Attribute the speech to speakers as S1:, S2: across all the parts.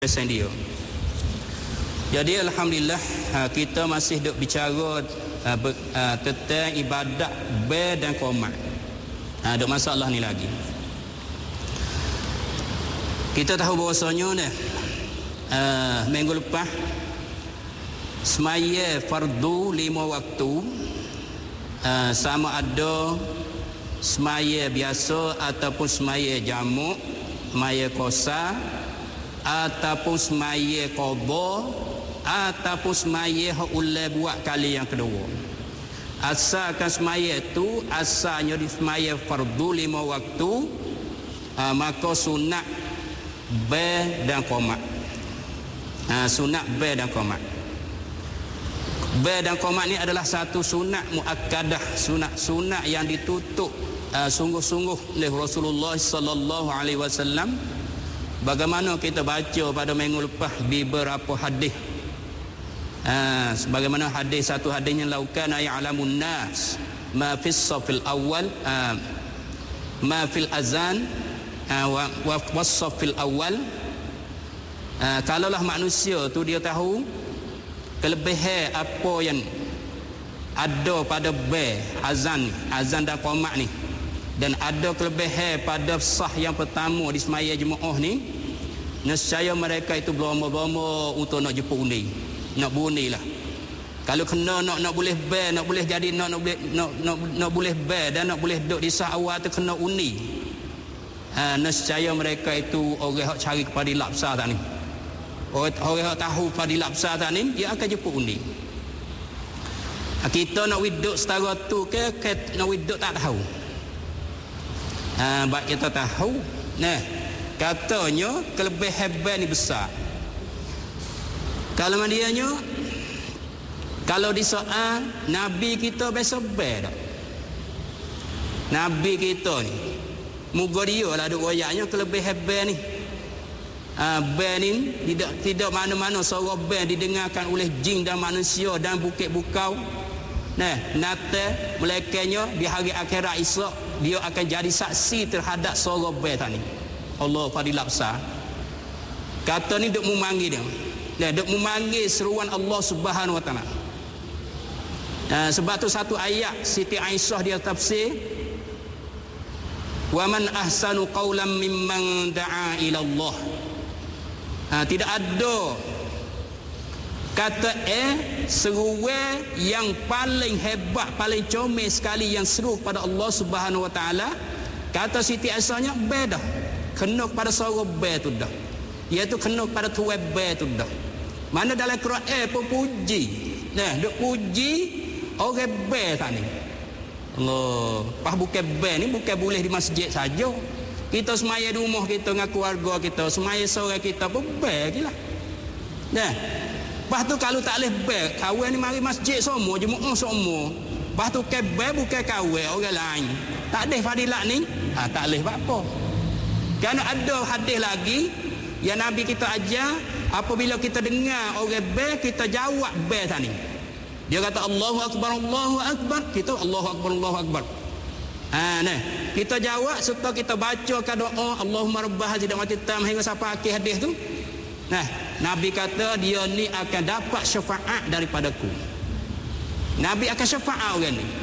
S1: pesan dia. Jadi alhamdulillah kita masih duk bicara tentang ibadat ber dan qomat. Ada masalah ni lagi. Kita tahu bahawasanya minggu lepas semaya fardu 5 waktu, sama ada semaya biasa ataupun semaya jamak, semaya qasar ataupun semaya qadha ataupun semaya hak ulai buat kali yang kedua. Asalkan semaya itu asalnya di semaya fardu 5 waktu, maka sunat ber dan qomat. Sunat ber dan qomat. Ber dan qomat ni adalah satu sunat muakkadah, sunat yang ditutup sungguh-sungguh oleh Rasulullah sallallahu alaihi wasallam. Bagaimana kita baca pada minggu lepas di beberapa hadis. Sebagaimana satu hadisnya laukan ya'lamun nas ma fis safil awal ma fil azan wa was-safil awal. Kalaulah manusia tu dia tahu kelebihan apa yang ada pada azan dan qomat ni, dan ada kelebihan pada sah yang pertama di semaya jemaah ni, nescaya mereka itu berlomba-lomba untuk nak jemput undi, nak berundi lah. Kalau kena nak boleh ber, nak boleh jadi nak boleh ber dan nak boleh duduk di sah awal tu kena undi. Nescaya mereka itu orang yang cari kepada lapsa tak ni, orang yang tahu kepada lapsa tak ni, dia akan jemput undi. Kita nak widuk setara tu ke nak widuk tak tahu. Baik kita tahu, katanya kelebihan hebat ni besar. Kalau mandianya, kalau di soal Nabi kita biasa ber tak? Nabi kita ni muka dia lah ada wayaknya kelebihan ber ni. Ber ni tidak mana-mana suara ber didengarkan oleh jin dan manusia dan bukit bukau. Nata melaikatnya di hari akhirat esok dia akan jadi saksi terhadap suara ber tadi. Allah fadilah besar. Kata ni duk memanggil dia. Duk memanggil seruan Allah Subhanahu wa taala. Sebab tu satu ayat Siti Aisyah dia tafsir, wa man ahsanu qawlan mimman da'a ila Allah. Tidak ada kata seruan yang paling hebat, paling comel sekali yang seru pada Allah Subhanahu wa taala. Kata Siti Aisyahnya beda, kena pada suara ber tu dah, iaitu kena pada tuai ber tu dah. Mana dalam Quran pun puji, duk puji orang ber tak ni. Allah, pas bukan ber ni bukan boleh di masjid saja. Kita semaya di rumah kita dengan keluarga kita, semaya sore kita pun ber je lah. Lepas tu kalau tak boleh ber, kawan ni mari masjid semua, jemaah semua. Lepas tu ke ber bukan kawan orang lain. Tak ada fadilat ni, tak boleh buat apa. Kerana ada hadis lagi yang Nabi kita ajar, apabila kita dengar orang ber, kita jawab ber tadi. Dia kata Allahu Akbar, Allahu Akbar, kita Allahu Akbar, Allahu Akbar. Kita jawab serta kita bacakan doa Allahumma rabbah hazihi da'wati tam hingga sampai akhir hadis tu. Nabi kata dia ni akan dapat syafaat daripadaku. Nabi akan syafaat orang ni.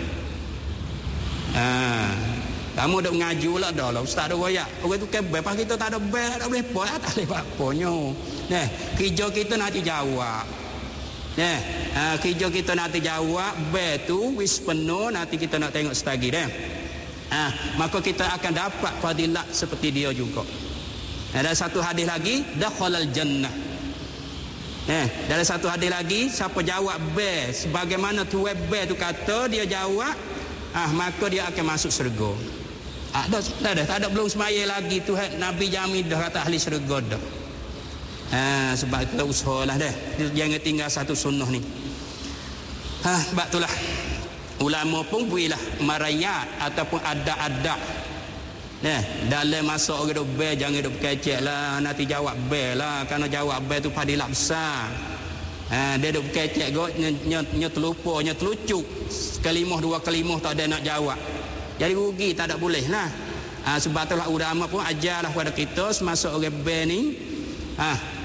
S1: Kamu dah mengaji lah dah lah. Ustaz ada royak. Orang tu kebel. Lepas kita tak ada bel, tak boleh apa. Tak boleh apa-apanya. Kerja kita nanti jawab. Kerja kita nanti jawab. Bel tu wis penuh. Nanti kita nak tengok setagi dah. Maka kita akan dapat fadilat seperti dia juga. Ada satu hadis lagi, dakhalal jannah. Dalam satu hadis lagi, siapa jawab ber sebagaimana tuai ber tu kata, dia jawab, maka dia akan masuk syurga. Tak ada belum semaya lagi tu Nabi jamin dah kata ahli syurga dah. Sebab kita usahalah dah. Jangan tinggal satu sunnah ni. Sebab itulah ulama pun builah marayat ataupun adab-adab. Dalam masa orang duk ber, jangan duk kecek lah, nanti jawab ber lah. Kerana jawab ber tu fadilat besar. Dia duk kecek kot, nya terlupa, nya terlucuk. Kalimah dua kalimah tak ada nak jawab. Jadi rugi, tak ada boleh lah. Sebab itulah ulama pun ajarlah kepada kita semasa orang ber ni,